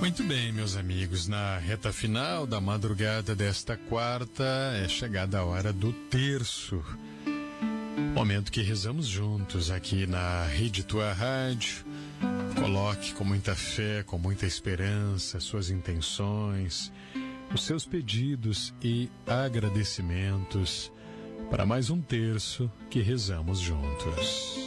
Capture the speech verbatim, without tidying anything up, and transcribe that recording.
Muito bem, meus amigos, na reta final da madrugada desta quarta é chegada a hora do terço. Momento que rezamos juntos aqui na Rede Tua Rádio. Coloque com muita fé, com muita esperança, suas intenções, os seus pedidos e agradecimentos para mais um terço que rezamos juntos.